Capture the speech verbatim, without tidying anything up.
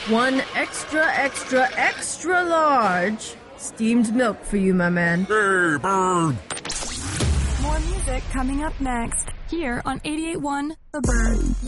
One extra, extra, extra large steamed milk for you, my man. Hey, Bird! More music coming up next, here on eighty-eight point one The Bird.